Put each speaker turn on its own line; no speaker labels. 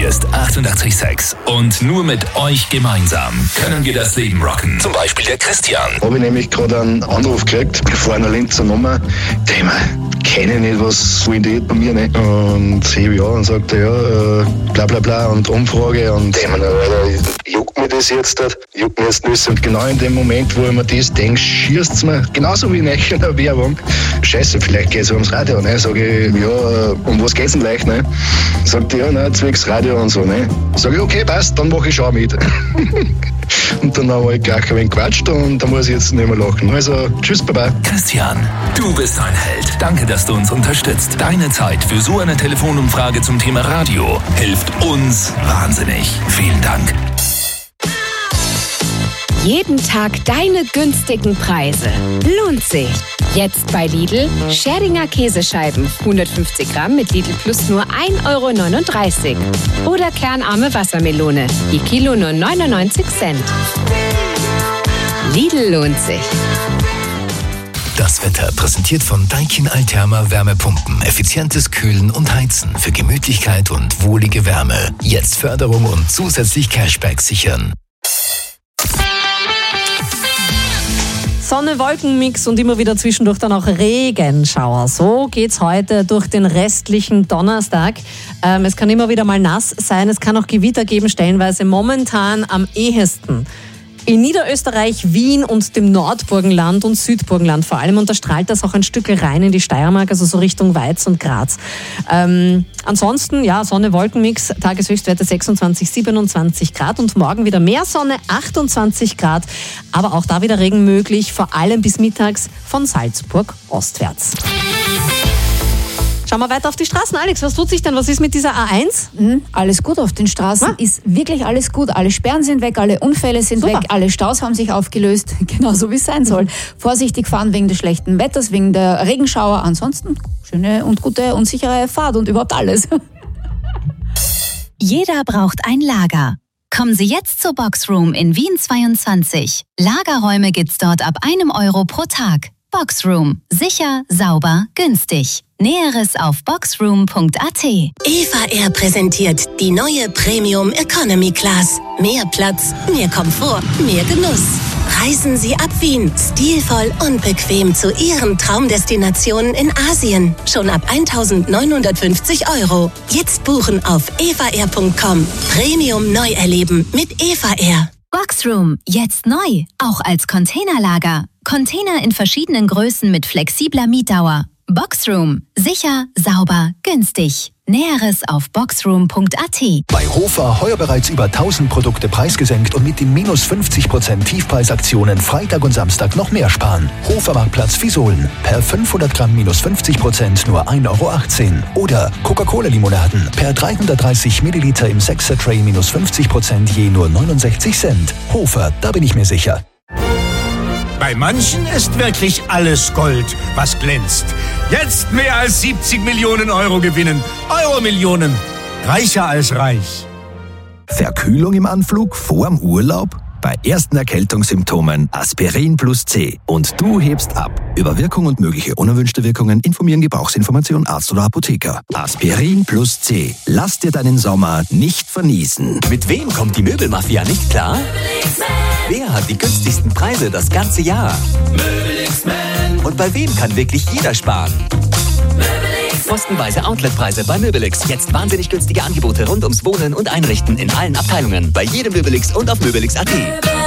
Hier ist 88,6. Und nur mit euch gemeinsam können wir das Leben rocken. Zum Beispiel der Christian.
Habe ich nämlich gerade einen Anruf gekriegt von einer Linzer Nummer. Thema, kenne ich nicht, was wollen die bei mir nicht? Und ich ja und sagte, ja, bla bla bla und Umfrage und Thema, juckt mir das jetzt dort? Juckt mir jetzt nicht. Und genau in dem Moment, wo ich mir das denke, schießt es mir, genauso wie in der Werbung. Scheiße, vielleicht geht es ums Radio, ne? Sage ich, ja, um was geht's denn leicht, ne? Sagt ja, ne, zwecks Radio und so, ne? Sag ich, okay, passt, dann mache ich schon mit. Und dann haben wir gleich ein wenig gequatscht und da muss ich jetzt nicht mehr lachen. Also, tschüss, Baba.
Christian, du bist ein Held. Danke, dass du uns unterstützt. Deine Zeit für so eine Telefonumfrage zum Thema Radio hilft uns wahnsinnig. Vielen Dank.
Jeden Tag deine günstigen Preise. Lohnt sich. Jetzt bei Lidl Schäringer Käsescheiben 150 Gramm mit Lidl Plus nur 1,39 €. Oder kernarme Wassermelone, die Kilo nur 99 Cent. Lidl lohnt sich.
Das Wetter präsentiert von Daikin Alterma Wärmepumpen. Effizientes Kühlen und Heizen für Gemütlichkeit und wohlige Wärme. Jetzt Förderung und zusätzlich Cashback sichern.
Sonne-Wolken-Mix und immer wieder zwischendurch dann auch Regenschauer. So geht's heute durch den restlichen Donnerstag. Es kann immer wieder mal nass sein, es kann auch Gewitter geben, stellenweise momentan am ehesten in Niederösterreich, Wien und dem Nordburgenland und Südburgenland vor allem. Und da strahlt das auch ein Stück rein in die Steiermark, also so Richtung Weiz und Graz. Ansonsten, ja, Sonne-Wolken-Mix, Tageshöchstwerte 26, 27 Grad und morgen wieder mehr Sonne, 28 Grad. Aber auch da wieder Regen möglich, vor allem bis mittags von Salzburg ostwärts. Schauen wir weiter auf die Straßen. Alex, was tut sich denn? Was ist mit dieser A1?
Alles gut auf den Straßen. Ist wirklich alles gut. Alle Sperren sind weg, alle Unfälle sind weg, alle Staus haben sich aufgelöst. Genauso wie es sein soll. Vorsichtig fahren wegen des schlechten Wetters, wegen der Regenschauer. Ansonsten schöne und gute und sichere Fahrt und überhaupt alles.
Jeder braucht ein Lager. Kommen Sie jetzt zur Boxroom in Wien 22. Lagerräume gibt's dort ab €1 pro Tag. Boxroom. Sicher, sauber, günstig. Näheres auf boxroom.at.
Eva Air präsentiert die neue Premium Economy Class. Mehr Platz, mehr Komfort, mehr Genuss. Reisen Sie ab Wien, stilvoll und bequem zu Ihren Traumdestinationen in Asien. Schon ab 1.950 €. Jetzt buchen auf evaair.com. Premium neu erleben mit Eva Air.
Boxroom, jetzt neu, auch als Containerlager. Container in verschiedenen Größen mit flexibler Mietdauer. Boxroom, sicher, sauber, günstig. Näheres auf boxroom.at.
Bei Hofer heuer bereits über 1000 Produkte preisgesenkt und mit den minus 50% Tiefpreisaktionen Freitag und Samstag noch mehr sparen. Hofer Marktplatz Visolen. Per 500 Gramm minus 50% nur 1,18 €. Oder Coca-Cola-Limonaden. Per 330 Milliliter im 6er-Tray minus 50% je nur 69 Cent. Hofer, da bin ich mir sicher.
Bei manchen ist wirklich alles Gold, was glänzt. Jetzt mehr als 70 Millionen € gewinnen. Euro-Millionen. Reicher als reich.
Verkühlung im Anflug vorm Urlaub? Bei ersten Erkältungssymptomen Aspirin plus C. Und du hebst ab. Über Wirkung und mögliche unerwünschte Wirkungen informieren Gebrauchsinformation Arzt oder Apotheker. Aspirin plus C. Lass dir deinen Sommer nicht verniesen.
Mit wem kommt die Möbelmafia nicht klar? Wer hat die günstigsten Preise das ganze Jahr? Und bei wem kann wirklich jeder sparen? Postenweise Outletpreise bei Möbelix. Jetzt wahnsinnig günstige Angebote rund ums Wohnen und Einrichten in allen Abteilungen. Bei jedem Möbelix und auf Möbelix.at.